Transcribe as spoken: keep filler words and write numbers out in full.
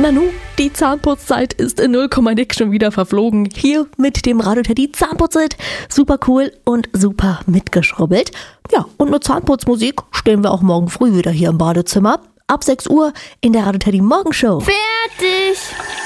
Nanu, die Zahnputzzeit ist in null Komma nix schon wieder verflogen. Hier mit dem Radio Teddy Zahnputzhit. Super cool und super mitgeschrubbelt. Ja, und mit Zahnputzmusik stehen wir auch morgen früh wieder hier im Badezimmer. Ab sechs Uhr in der Radio Teddy Morgenshow. Fertig!